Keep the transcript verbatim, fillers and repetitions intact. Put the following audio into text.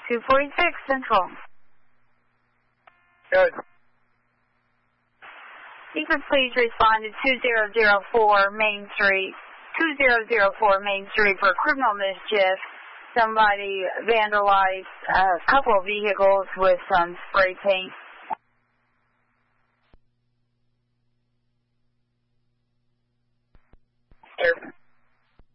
two forty-six Central. Good. You can please respond to two thousand four Main Street, two thousand four Main Street for criminal mischief. Somebody vandalized a couple of vehicles with some spray paint.